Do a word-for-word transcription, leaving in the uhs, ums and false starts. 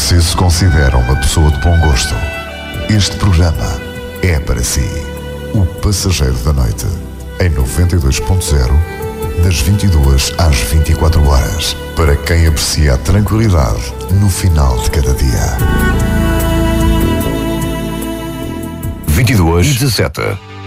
você se considera uma pessoa de bom gosto, este programa é para si. O Passageiro da Noite, em noventa e dois ponto zero, das vinte e duas às vinte e quatro horas, para quem aprecia a tranquilidade no final de cada dia. vinte e duas e dezassete.